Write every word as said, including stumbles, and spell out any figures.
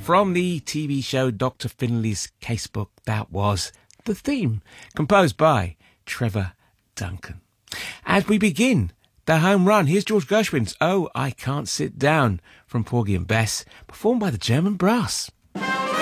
from the T V show Doctor Finley's Casebook. That was The Theme, composed by Trevor Duncan. As we begin the home run, here's George Gershwin's Oh, I Can't Sit Down from Porgy and Bess, performed by the German Brass.